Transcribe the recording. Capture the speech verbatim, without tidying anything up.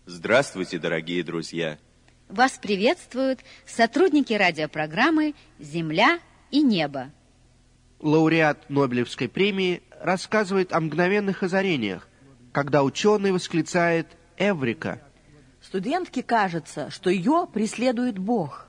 Здравствуйте, дорогие друзья! Вас приветствуют сотрудники радиопрограммы «Земля и небо». Лауреат Нобелевской премии рассказывает о мгновенных озарениях, когда ученый восклицает «Эврика!». Студентке кажется, что ее преследует Бог.